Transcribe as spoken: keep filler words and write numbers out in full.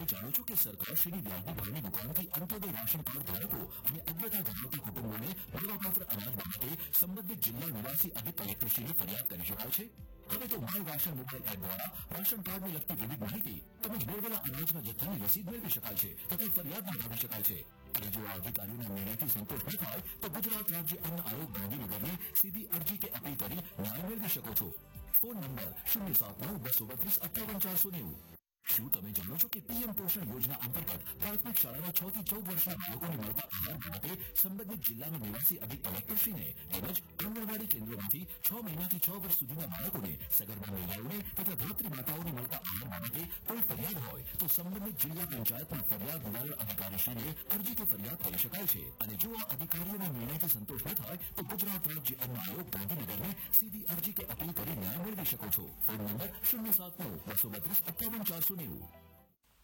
જાણો છો કે સરકારશ્રીની વ્યાજબી ભાવની દુકાનથી અંત્યોદય રાશન કાર્ડ ધારકો અને અગ્રતા ધરાવતા કુટુંબોને મળવાપાત્ર અનાજ બાબતે સંબંધિત જિલ્લા નિવાસી અધિક કલેક્ટરશ્રીને ફરિયાદ કરી શકાય છે. હવે તો માય રાશન મોબાઈલ એપ દ્વારા રાશન કાર્ડને લગતી વિવિધ માહિતી તેમજ મેળવેલા અનાજના જથ્થાની રસીદ મેળવી શકાય છે તથા ફરિયાદ નોંધાવી શકાય છે. અને જો આ અધિકારીઓના નિર્ણયથી સંતોષ ન થાય તો ગુજરાત રાજ્ય અન્ન આયોગ ગાંધીનગરની સીધી અરજી કે અપીલ કરી ન્યાય મેળવી શકો છો. ફોન નંબર શૂન્ય સાત નવ બસો બત્રીસ અઠ્ઠાવન ચારસો નેવું. શું તમે જાણો છો કે પીએમ પોષણ યોજના અંતર્ગત પ્રાથમિક શાળાના છ થી ચૌદ વર્ષના બાળકોને મળતા આહાર બાબતે સંબંધિત જિલ્લાના નિવાસી અધિક કલેક્ટરશ્રીને તેમજ આંગણવાડી કેન્દ્રોમાંથી છ મહિનાથી છ વર્ષ સુધીના બાળકોને સગર્ભા મહિલાઓને તથા ધાત્રી માતાઓને મળતા આહાર બાબતે કોઈ ફરિયાદ હોય તો સંબંધિત જિલ્લા પંચાયતના ફરિયાદ નિવારણ અધિકારીશ્રીને અરજી કે ફરિયાદ કરી શકાય છે. અને જો આ અધિકારીઓના નિર્ણયથી સંતોષ ન થાય તો ગુજરાત રાજ્ય અન્ન આયોગ ગાંધીનગરની સીધી અરજી કે અપીલ કરી ન્યાય મેળવી શકો છો. ફોન નંબર શૂન્ય સાત નવ બસો બત્રીસ અઠ્ઠાવન ચારસો નેવું.